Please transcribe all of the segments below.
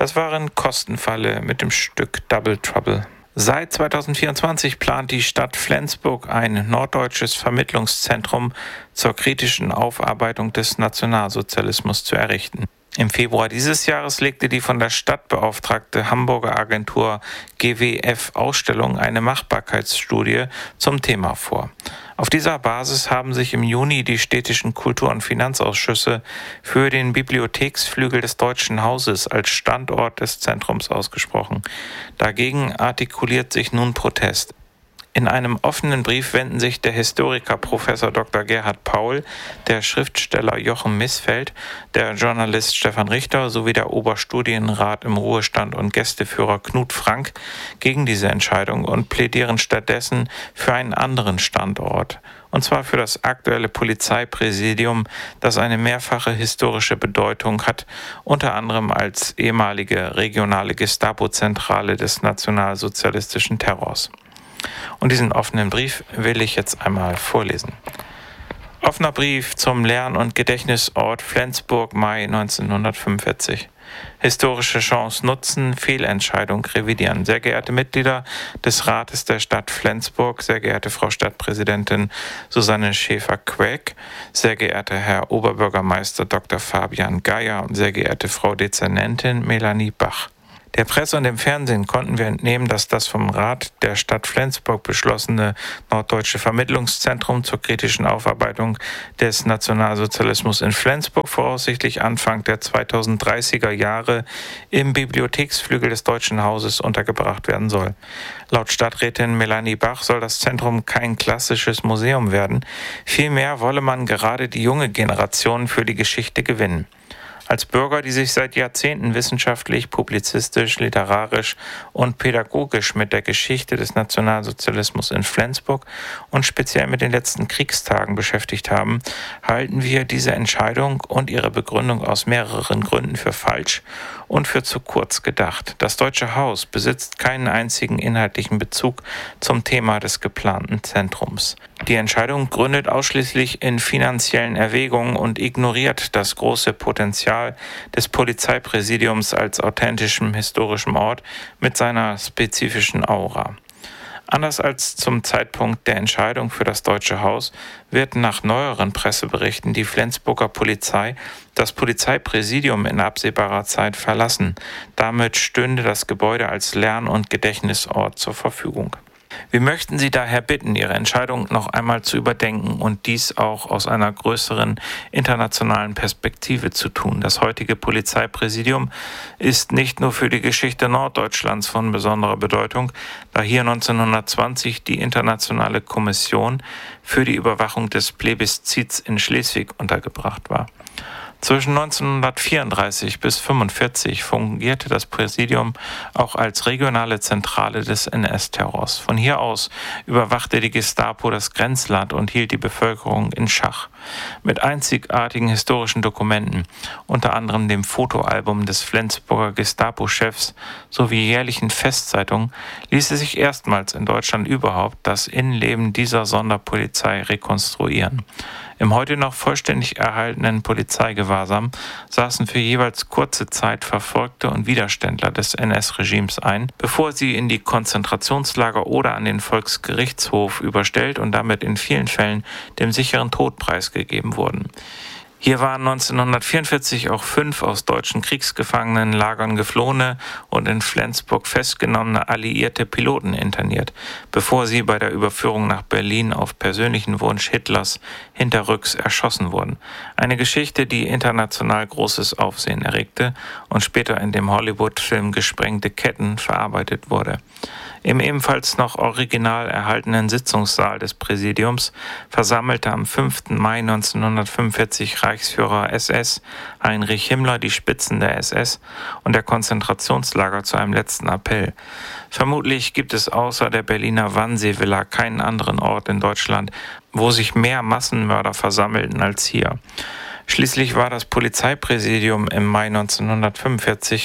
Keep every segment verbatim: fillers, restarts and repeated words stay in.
Das waren Kostenfalle mit dem Stück Double Trouble. Seit zweitausendvierundzwanzig plant die Stadt Flensburg ein norddeutsches Vermittlungszentrum zur kritischen Aufarbeitung des Nationalsozialismus zu errichten. Im Februar dieses Jahres legte die von der Stadt beauftragte Hamburger Agentur G W F Ausstellung eine Machbarkeitsstudie zum Thema vor. Auf dieser Basis haben sich im Juni die städtischen Kultur- und Finanzausschüsse für den Bibliotheksflügel des Deutschen Hauses als Standort des Zentrums ausgesprochen. Dagegen artikuliert sich nun Protest. In einem offenen Brief wenden sich der Historiker Professor Doktor Gerhard Paul, der Schriftsteller Jochen Missfeld, der Journalist Stefan Richter sowie der Oberstudienrat im Ruhestand und Gästeführer Knut Frank gegen diese Entscheidung und plädieren stattdessen für einen anderen Standort, und zwar für das aktuelle Polizeipräsidium, das eine mehrfache historische Bedeutung hat, unter anderem als ehemalige regionale Gestapo-Zentrale des nationalsozialistischen Terrors. Und diesen offenen Brief will ich jetzt einmal vorlesen. Offener Brief zum Lern- und Gedächtnisort Flensburg, Mai neunzehnhundertfünfundvierzig. Historische Chance nutzen, Fehlentscheidung revidieren. Sehr geehrte Mitglieder des Rates der Stadt Flensburg, sehr geehrte Frau Stadtpräsidentin Susanne Schäfer-Quäck, sehr geehrter Herr Oberbürgermeister Doktor Fabian Geier und sehr geehrte Frau Dezernentin Melanie Bach. Der Presse und dem Fernsehen konnten wir entnehmen, dass das vom Rat der Stadt Flensburg beschlossene Norddeutsche Vermittlungszentrum zur kritischen Aufarbeitung des Nationalsozialismus in Flensburg voraussichtlich Anfang der zweitausenddreißiger Jahre im Bibliotheksflügel des Deutschen Hauses untergebracht werden soll. Laut Stadträtin Melanie Bach soll das Zentrum kein klassisches Museum werden. Vielmehr wolle man gerade die junge Generation für die Geschichte gewinnen. Als Bürger, die sich seit Jahrzehnten wissenschaftlich, publizistisch, literarisch und pädagogisch mit der Geschichte des Nationalsozialismus in Flensburg und speziell mit den letzten Kriegstagen beschäftigt haben, halten wir diese Entscheidung und ihre Begründung aus mehreren Gründen für falsch und für zu kurz gedacht. Das Deutsche Haus besitzt keinen einzigen inhaltlichen Bezug zum Thema des geplanten Zentrums. Die Entscheidung gründet ausschließlich in finanziellen Erwägungen und ignoriert das große Potenzial des Polizeipräsidiums als authentischem historischem Ort mit seiner spezifischen Aura. Anders als zum Zeitpunkt der Entscheidung für das Deutsche Haus wird nach neueren Presseberichten die Flensburger Polizei das Polizeipräsidium in absehbarer Zeit verlassen. Damit stünde das Gebäude als Lern- und Gedächtnisort zur Verfügung. Wir möchten Sie daher bitten, Ihre Entscheidung noch einmal zu überdenken und dies auch aus einer größeren internationalen Perspektive zu tun. Das heutige Polizeipräsidium ist nicht nur für die Geschichte Norddeutschlands von besonderer Bedeutung, da hier neunzehnhundertzwanzig die Internationale Kommission für die Überwachung des Plebiszits in Schleswig untergebracht war. Zwischen neunzehnhundertvierunddreißig bis fünfundvierzig fungierte das Präsidium auch als regionale Zentrale des N S-Terrors. Von hier aus überwachte die Gestapo das Grenzland und hielt die Bevölkerung in Schach. Mit einzigartigen historischen Dokumenten, unter anderem dem Fotoalbum des Flensburger Gestapo-Chefs sowie jährlichen Festzeitungen, ließe sich erstmals in Deutschland überhaupt das Innenleben dieser Sonderpolizei rekonstruieren. Im heute noch vollständig erhaltenen Polizeigewahrsam saßen für jeweils kurze Zeit Verfolgte und Widerständler des N S-Regimes ein, bevor sie in die Konzentrationslager oder an den Volksgerichtshof überstellt und damit in vielen Fällen dem sicheren Tod preisgegeben wurden. Hier waren neunzehnhundertvierundvierzig auch fünf aus deutschen Kriegsgefangenenlagern geflohene und in Flensburg festgenommene alliierte Piloten interniert, bevor sie bei der Überführung nach Berlin auf persönlichen Wunsch Hitlers hinterrücks erschossen wurden. Eine Geschichte, die international großes Aufsehen erregte und später in dem Hollywood-Film Gesprengte Ketten verarbeitet wurde. Im ebenfalls noch original erhaltenen Sitzungssaal des Präsidiums versammelte am fünften Mai neunzehnhundertfünfundvierzig Reichsführer S S Heinrich Himmler die Spitzen der S S und der Konzentrationslager zu einem letzten Appell. Vermutlich gibt es außer der Berliner Wannsee-Villa keinen anderen Ort in Deutschland, wo sich mehr Massenmörder versammelten als hier. Schließlich war das Polizeipräsidium im Mai neunzehnhundertfünfundvierzig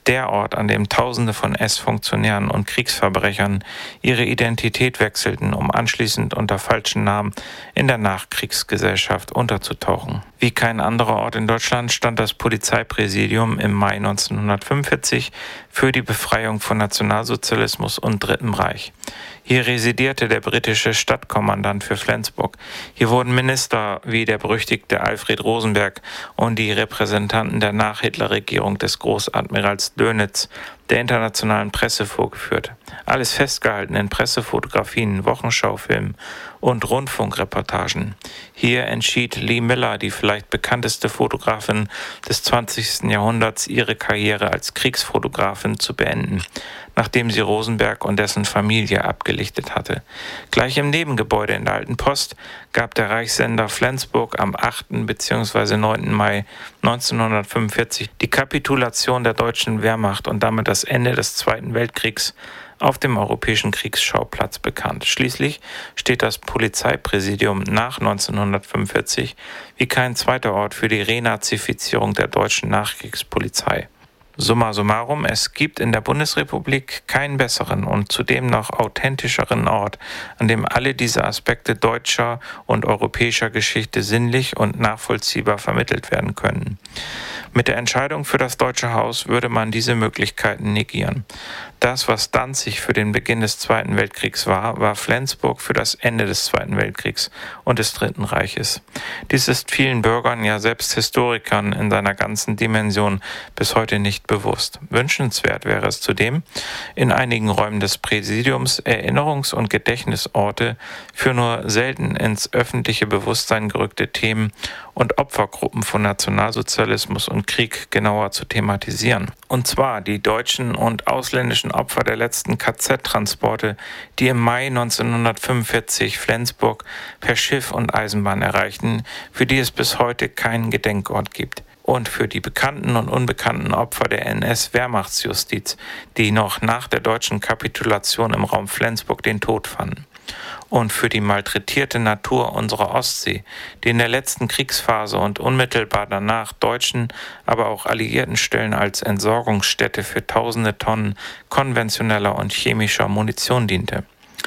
Der Ort, an dem Tausende von S Funktionären und Kriegsverbrechern ihre Identität wechselten, um anschließend unter falschen Namen in der Nachkriegsgesellschaft unterzutauchen. Wie kein anderer Ort in Deutschland stand das Polizeipräsidium im Mai neunzehnhundertfünfundvierzig für die Befreiung von Nationalsozialismus und Dritten Reich. Hier residierte der britische Stadtkommandant für Flensburg. Hier wurden Minister wie der berüchtigte Alfred Rosenberg und die Repräsentanten der Nach-Hitler-Regierung des Großadmirals Dönitz der internationalen Presse vorgeführt. Alles festgehalten in Pressefotografien, Wochenschaufilmen und Rundfunkreportagen. Hier entschied Lee Miller, die vielleicht bekannteste Fotografin des zwanzigsten Jahrhunderts, ihre Karriere als Kriegsfotografin zu beenden, nachdem sie Rosenberg und dessen Familie abgelichtet hatte. Gleich im Nebengebäude in der Alten Post gab der Reichssender Flensburg am achten bzw. neunten Mai neunzehnhundertfünfundvierzig die Kapitulation der deutschen Wehrmacht und damit das Ende des Zweiten Weltkriegs auf dem europäischen Kriegsschauplatz bekannt. Schließlich steht das Polizeipräsidium nach neunzehnhundertfünfundvierzig wie kein zweiter Ort für die Renazifizierung der deutschen Nachkriegspolizei. Summa summarum, es gibt in der Bundesrepublik keinen besseren und zudem noch authentischeren Ort, an dem alle diese Aspekte deutscher und europäischer Geschichte sinnlich und nachvollziehbar vermittelt werden können. Mit der Entscheidung für das Deutsche Haus würde man diese Möglichkeiten negieren. Das, was Danzig für den Beginn des Zweiten Weltkriegs war, war Flensburg für das Ende des Zweiten Weltkriegs und des Dritten Reiches. Dies ist vielen Bürgern, ja selbst Historikern in seiner ganzen Dimension bis heute nicht bewusst. Wünschenswert wäre es zudem, in einigen Räumen des Präsidiums Erinnerungs- und Gedächtnisorte für nur selten ins öffentliche Bewusstsein gerückte Themen und Opfergruppen von Nationalsozialismus und Krieg genauer zu thematisieren. Und zwar die deutschen und ausländischen Opfer der letzten K Z-Transporte, die im Mai neunzehnhundertfünfundvierzig Flensburg per Schiff und Eisenbahn erreichten, für die es bis heute keinen Gedenkort gibt. Und für die bekannten und unbekannten Opfer der N S-Wehrmachtsjustiz, die noch nach der deutschen Kapitulation im Raum Flensburg den Tod fanden. Und für die malträtierte Natur unserer Ostsee, die in der letzten Kriegsphase und unmittelbar danach deutschen, aber auch alliierten Stellen als Entsorgungsstätte für tausende Tonnen konventioneller und chemischer Munition diente.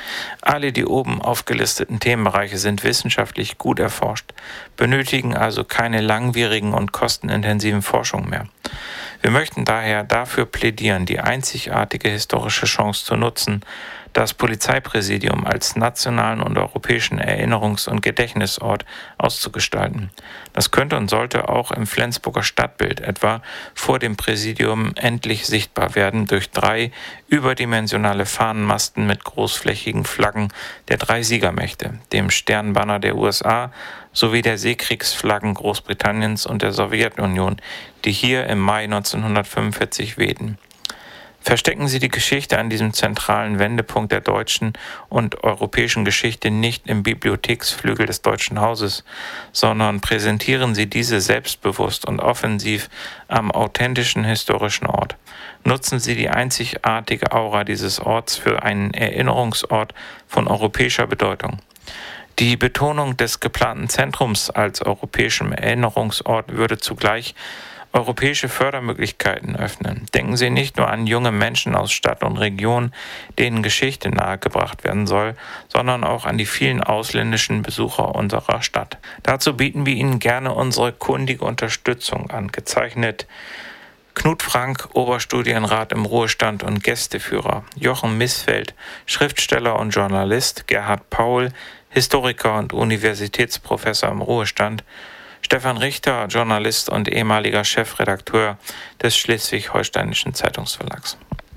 Alle die oben aufgelisteten Themenbereiche sind wissenschaftlich gut erforscht, benötigen also keine langwierigen und kostenintensiven Forschungen mehr. Wir möchten daher dafür plädieren, die einzigartige historische Chance zu nutzen, das Polizeipräsidium als nationalen und europäischen Erinnerungs- und Gedächtnisort auszugestalten. Das könnte und sollte auch im Flensburger Stadtbild etwa vor dem Präsidium endlich sichtbar werden durch drei überdimensionale Fahnenmasten mit großflächigen Flaggen der drei Siegermächte, dem Sternbanner der U S A sowie der Seekriegsflaggen Großbritanniens und der Sowjetunion, die hier im Mai neunzehnhundertfünfundvierzig wehten. Verstecken Sie die Geschichte an diesem zentralen Wendepunkt der deutschen und europäischen Geschichte nicht im Bibliotheksflügel des Deutschen Hauses, sondern präsentieren Sie diese selbstbewusst und offensiv am authentischen historischen Ort. Nutzen Sie die einzigartige Aura dieses Orts für einen Erinnerungsort von europäischer Bedeutung. Die Betonung des geplanten Zentrums als europäischem Erinnerungsort würde zugleich europäische Fördermöglichkeiten öffnen. Denken Sie nicht nur an junge Menschen aus Stadt und Region, denen Geschichte nahegebracht werden soll, sondern auch an die vielen ausländischen Besucher unserer Stadt. Dazu bieten wir Ihnen gerne unsere kundige Unterstützung an, gezeichnet Knut Frank, Oberstudienrat im Ruhestand und Gästeführer, Jochen Missfeld, Schriftsteller und Journalist, Gerhard Paul, Historiker und Universitätsprofessor im Ruhestand, Stefan Richter, Journalist und ehemaliger Chefredakteur des Schleswig-Holsteinischen Zeitungsverlags.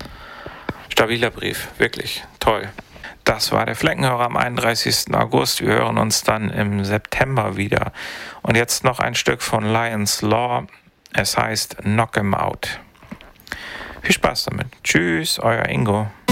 Stabiler Brief, wirklich toll. Das war der Fleckenhörer am einunddreißigsten August. Wir hören uns dann im September wieder. Und jetzt noch ein Stück von Lions Law. Es heißt Knock 'em Out. Viel Spaß damit. Tschüss, euer Ingo.